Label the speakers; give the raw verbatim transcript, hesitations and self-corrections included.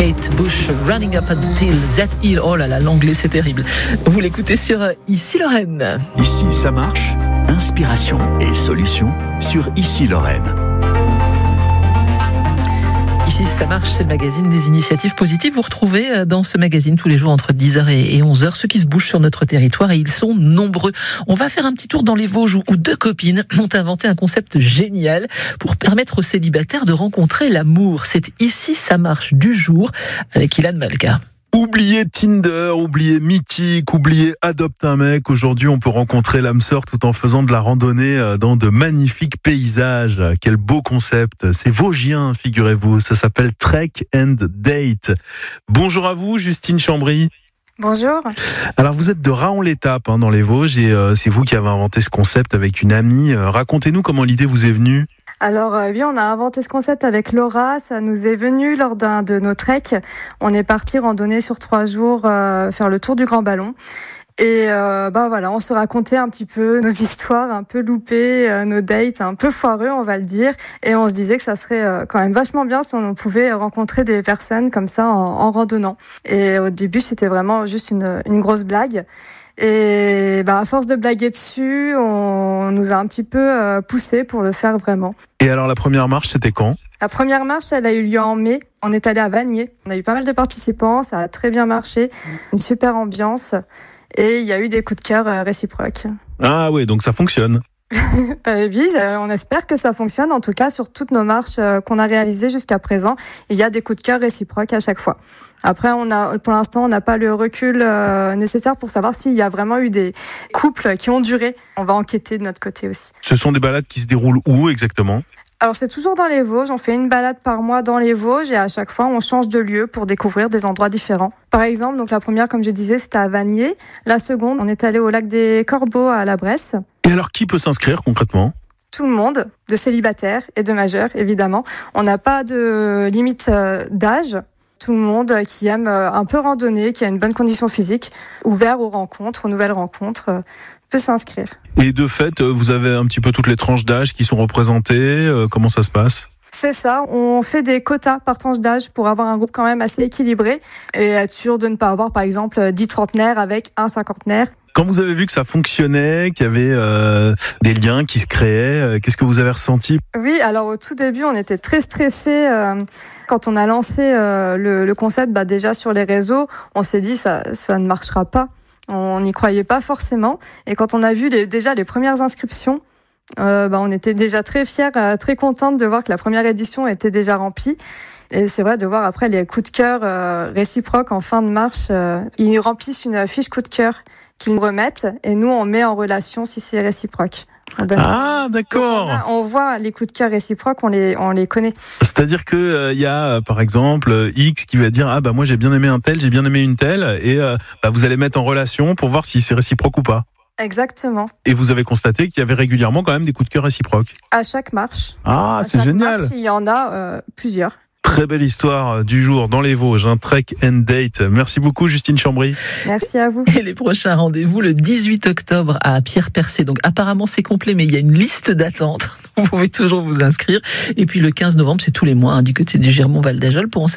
Speaker 1: Kate Bush, Running Up Until That Hill. Oh là là, l'anglais c'est terrible. Vous l'écoutez sur Ici Lorraine.
Speaker 2: Ici ça marche, inspiration et solution sur Ici Lorraine.
Speaker 1: Ici, ça marche, c'est le magazine des initiatives positives. Vous retrouvez dans ce magazine tous les jours entre dix heures et onze heures ceux qui se bougent sur notre territoire et ils sont nombreux. On va faire un petit tour dans les Vosges où deux copines ont inventé un concept génial pour permettre aux célibataires de rencontrer l'amour. C'est Ici, ça marche du jour avec Ilan Malka.
Speaker 3: Oubliez Tinder, oubliez Mythique, oubliez Adopte un mec. Aujourd'hui, on peut rencontrer l'âme sœur tout en faisant de la randonnée dans de magnifiques paysages. Quel beau concept. C'est vosgien, figurez-vous. Ça s'appelle Trek and Date. Bonjour à vous, Justine Chambry.
Speaker 4: Bonjour.
Speaker 3: Alors, vous êtes de Raon-l'Étape, hein, dans les Vosges, et euh, c'est vous qui avez inventé ce concept avec une amie. Euh, racontez-nous comment l'idée vous est venue.
Speaker 4: Alors euh, oui, on a inventé ce concept avec Laura. Ça nous est venu lors d'un de nos treks. On est parti randonner sur trois jours, euh, faire le tour du Grand Ballon. Et euh, bah voilà, on se racontait un petit peu nos histoires un peu loupées, euh, nos dates un peu foireux, on va le dire. Et on se disait que ça serait euh, quand même vachement bien si on pouvait rencontrer des personnes comme ça en, en randonnant. Et au début, c'était vraiment juste une, une grosse blague. Et bah à force de blaguer dessus, on nous a un petit peu euh, poussé pour le faire vraiment.
Speaker 3: Et alors la première marche, c'était quand ?
Speaker 4: La première marche, elle a eu lieu en mai. On est allé à Vanier. On a eu pas mal de participants, ça a très bien marché, une super ambiance. Et il y a eu des coups de cœur réciproques.
Speaker 3: Ah oui, donc ça fonctionne.
Speaker 4: euh, oui, on espère que ça fonctionne. En tout cas, sur toutes nos marches qu'on a réalisées jusqu'à présent, il y a des coups de cœur réciproques à chaque fois. Après, on a, pour l'instant, on n'a pas le recul euh, nécessaire pour savoir s'il y a vraiment eu des couples qui ont duré. On va enquêter de notre côté aussi.
Speaker 3: Ce sont des balades qui se déroulent où exactement ?
Speaker 4: Alors c'est toujours dans les Vosges, on fait une balade par mois dans les Vosges et à chaque fois on change de lieu pour découvrir des endroits différents. Par exemple, donc la première comme je disais c'était à Vanier, la seconde on est allé au lac des Corbeaux à la Bresse.
Speaker 3: Et alors qui peut s'inscrire concrètement ?
Speaker 4: Tout le monde, de célibataires et de majeurs évidemment. On n'a pas de limite d'âge. Tout le monde qui aime un peu randonner, qui a une bonne condition physique, ouvert aux rencontres, aux nouvelles rencontres, peut s'inscrire.
Speaker 3: Et de fait, vous avez un petit peu toutes les tranches d'âge qui sont représentées. Comment ça se passe ?
Speaker 4: C'est ça, on fait des quotas par tranche d'âge pour avoir un groupe quand même assez équilibré et être sûr de ne pas avoir par exemple dix trentenaires avec un cinquantenaire.
Speaker 3: Quand vous avez vu que ça fonctionnait, qu'il y avait euh, des liens qui se créaient, euh, qu'est-ce que vous avez ressenti ?
Speaker 4: Oui, alors au tout début, on était très stressés. Euh, quand on a lancé euh, le, le concept, bah, déjà sur les réseaux, on s'est dit ça, ça ne marchera pas. On n'y croyait pas forcément. Et quand on a vu les, déjà les premières inscriptions, euh, bah, on était déjà très fiers, euh, très contentes de voir que la première édition était déjà remplie. Et c'est vrai de voir après les coups de cœur euh, réciproques en fin de marche. Euh, ils remplissent une fiche coup de cœur qu'ils nous remettent et nous on met en relation si c'est réciproque.
Speaker 3: Ah d'accord.
Speaker 4: On, a, on voit les coups de cœur réciproques, on les on les connaît.
Speaker 3: C'est-à-dire que il euh, y a euh, par exemple euh, X qui va dire ah bah moi j'ai bien aimé un tel, j'ai bien aimé une telle et euh, bah, vous allez mettre en relation pour voir si c'est réciproque ou pas.
Speaker 4: Exactement.
Speaker 3: Et vous avez constaté qu'il y avait régulièrement quand même des coups de cœur réciproques.
Speaker 4: À chaque marche.
Speaker 3: Ah
Speaker 4: à
Speaker 3: c'est
Speaker 4: chaque
Speaker 3: génial.
Speaker 4: Marche, il y en a euh, plusieurs.
Speaker 3: Très belle histoire du jour dans les Vosges, un Trek and Date. Merci beaucoup Justine Chambry.
Speaker 4: Merci à vous.
Speaker 1: Et les prochains rendez-vous le dix-huit octobre à Pierre-Percé. Donc apparemment c'est complet mais il y a une liste d'attente. Vous pouvez toujours vous inscrire. Et puis le quinze novembre c'est tous les mois hein, du côté du Girmont-Val d'Ajol pour en